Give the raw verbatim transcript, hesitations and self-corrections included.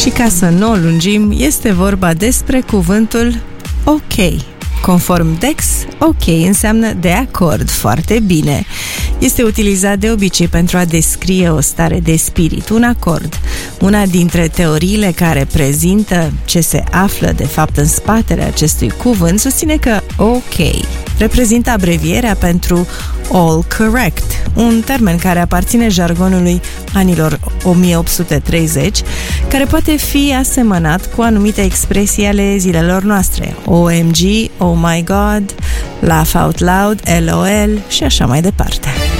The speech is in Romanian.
Și ca să nu o lungim, este vorba despre cuvântul ok. Conform Dex, ok înseamnă de acord, foarte bine. Este utilizat de obicei pentru a descrie o stare de spirit, un acord. Una dintre teoriile care prezintă ce se află de fapt în spatele acestui cuvânt susține că ok reprezintă abrevierea pentru all correct, un termen care aparține jargonului anilor o mie opt sute treizeci, care poate fi asemănat cu anumite expresii ale zilelor noastre, O M G, Oh my God, Laugh out loud, L O L și așa mai departe.